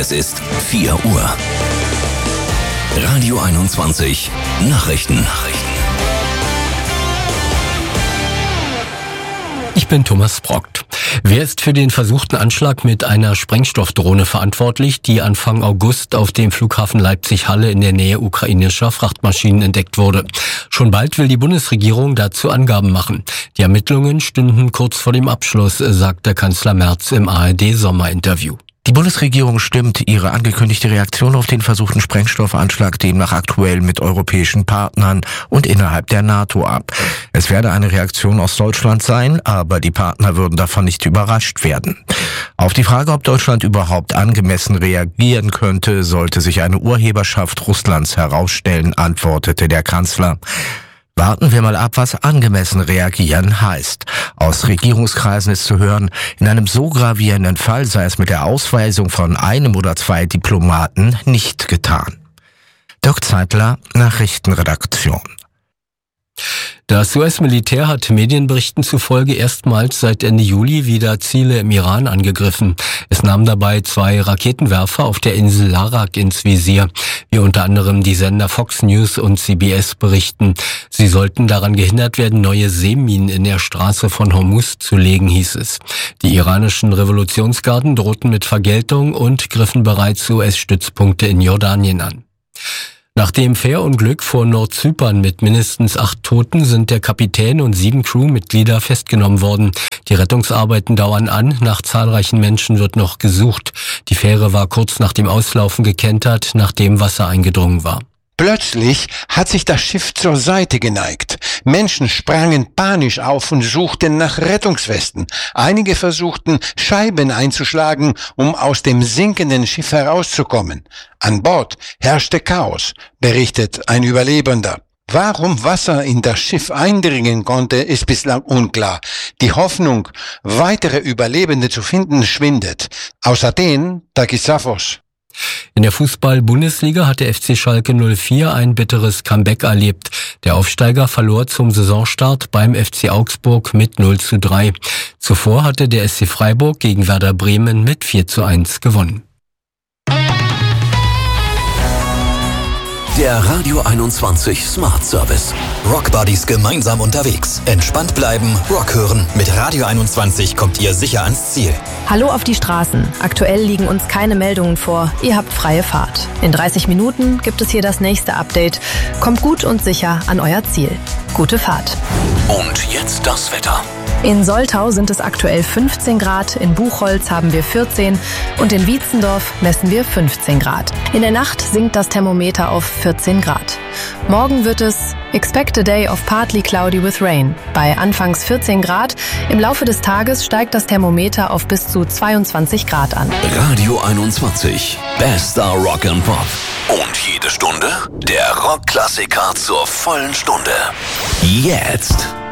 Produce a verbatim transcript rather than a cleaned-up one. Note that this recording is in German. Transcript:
Es ist vier Uhr. Radio einundzwanzig Nachrichten. Nachrichten. Ich bin Thomas Brockt. Wer ist für den versuchten Anschlag mit einer Sprengstoffdrohne verantwortlich, die Anfang August auf dem Flughafen Leipzig-Halle in der Nähe ukrainischer Frachtmaschinen entdeckt wurde? Schon bald will die Bundesregierung dazu Angaben machen. Die Ermittlungen stünden kurz vor dem Abschluss, sagte Kanzler Merz im A R D-Sommerinterview. Die Bundesregierung stimmt ihre angekündigte Reaktion auf den versuchten Sprengstoffanschlag demnach aktuell mit europäischen Partnern und innerhalb der NATO ab. Es werde eine Reaktion aus Deutschland sein, aber die Partner würden davon nicht überrascht werden. Auf die Frage, ob Deutschland überhaupt angemessen reagieren könnte, sollte sich eine Urheberschaft Russlands herausstellen, antwortete der Kanzler. Warten wir mal ab, was angemessen reagieren heißt. Aus Regierungskreisen ist zu hören, in einem so gravierenden Fall sei es mit der Ausweisung von einem oder zwei Diplomaten nicht getan. Dirk Zeitler, Nachrichtenredaktion. Das U S-Militär hat Medienberichten zufolge erstmals seit Ende Juli wieder Ziele im Iran angegriffen. Es nahm dabei zwei Raketenwerfer auf der Insel Larak ins Visier, wie unter anderem die Sender Fox News und C B S berichten. Sie sollten daran gehindert werden, neue Seeminen in der Straße von Hormuz zu legen, hieß es. Die iranischen Revolutionsgarden drohten mit Vergeltung und griffen bereits U S-Stützpunkte in Jordanien an. Nach dem Fährunglück vor Nordzypern mit mindestens acht Toten sind der Kapitän und sieben Crewmitglieder festgenommen worden. Die Rettungsarbeiten dauern an, nach zahlreichen Menschen wird noch gesucht. Die Fähre war kurz nach dem Auslaufen gekentert, nachdem Wasser eingedrungen war. Plötzlich hat sich das Schiff zur Seite geneigt. Menschen sprangen panisch auf und suchten nach Rettungswesten. Einige versuchten, Scheiben einzuschlagen, um aus dem sinkenden Schiff herauszukommen. An Bord herrschte Chaos, berichtet ein Überlebender. Warum Wasser in das Schiff eindringen konnte, ist bislang unklar. Die Hoffnung, weitere Überlebende zu finden, schwindet. Aus Athen, Takis Safos. In der Fußball-Bundesliga hat der F C Schalke null vier ein bitteres Comeback erlebt. Der Aufsteiger verlor zum Saisonstart beim F C Augsburg mit null zu drei. Zuvor hatte der S C Freiburg gegen Werder Bremen mit vier zu eins gewonnen. Der Radio einundzwanzig Smart Service. Rock Buddies gemeinsam unterwegs. Entspannt bleiben, Rock hören. Mit Radio einundzwanzig kommt ihr sicher ans Ziel. Hallo auf die Straßen. Aktuell liegen uns keine Meldungen vor. Ihr habt freie Fahrt. In dreißig Minuten gibt es hier das nächste Update. Kommt gut und sicher an euer Ziel. Gute Fahrt. Und jetzt das Wetter. In Soltau sind es aktuell fünfzehn Grad, in Buchholz haben wir vierzehn und in Wietzendorf messen wir fünfzehn Grad. In der Nacht sinkt das Thermometer auf vierzehn Grad. Morgen wird es expect a day of partly cloudy with rain. Bei anfangs vierzehn Grad, im Laufe des Tages steigt das Thermometer auf bis zu zweiundzwanzig Grad an. Radio einundzwanzig, bester Rock and Pop. Und jede Stunde der Rockklassiker zur vollen Stunde. Jetzt